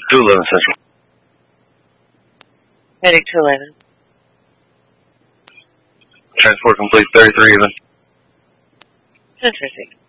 211 Central. Heading 211. Transport complete, 33 even. 10-6.